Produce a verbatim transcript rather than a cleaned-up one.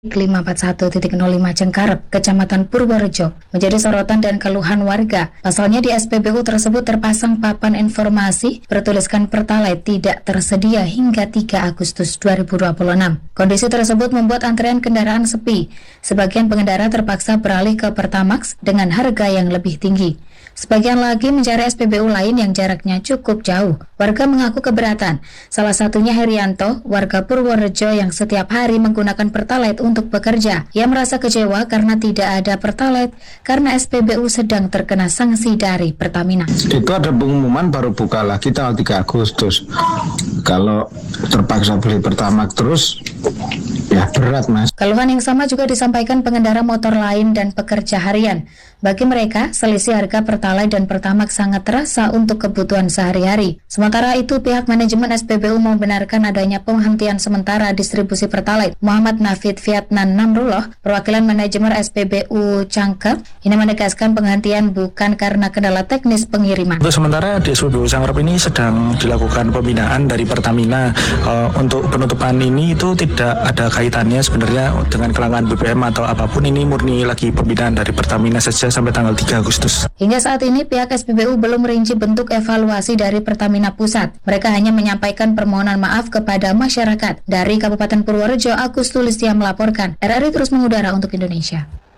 lima empat satu titik nol lima Cengkarep, Kecamatan Purworejo, menjadi sorotan dan keluhan warga. Pasalnya di S P B U tersebut terpasang papan informasi bertuliskan Pertalite tidak tersedia hingga tiga Agustus dua ribu dua puluh enam. Kondisi tersebut membuat antrean kendaraan sepi. Sebagian pengendara terpaksa beralih ke Pertamax dengan harga yang lebih tinggi. Sebagian lagi mencari S P B U lain yang jaraknya cukup jauh. Warga mengaku keberatan. Salah satunya Herianto, warga Purworejo yang setiap hari menggunakan Pertalite untuk bekerja. Ia merasa kecewa karena tidak ada Pertalite karena S P B U sedang terkena sanksi dari Pertamina. Itu ada pengumuman baru buka lagi tanggal tiga Agustus. Kalau terpaksa beli Pertamax terus, ya berat, Mas. Keluhan yang sama juga disampaikan pengendara motor lain dan pekerja harian. Bagi mereka, selisih harga Pertalite dan Pertamax sangat terasa untuk kebutuhan sehari-hari. Sementara itu, pihak manajemen S P B U membenarkan adanya penghentian sementara distribusi Pertalite. Muhammad Nafid Vietnan Namrullah, perwakilan manajemen S P B U Cangkep, ini menegaskan penghentian bukan karena kendala teknis pengiriman. Untuk sementara di S P B U Cangkep ini sedang dilakukan pembinaan dari Pertamina. Uh, untuk penutupan ini itu tidak ada kaitannya sebenarnya dengan kelangkaan B B M atau apapun, ini murni lagi pembinaan dari Pertamina saja sampai tanggal tiga Agustus. Hingga saat ini pihak S P B U belum merinci bentuk evaluasi dari Pertamina Pusat. Mereka hanya menyampaikan permohonan maaf kepada masyarakat. Dari Kabupaten Purworejo, Agus Tulistia melaporkan. R R I terus mengudara untuk Indonesia.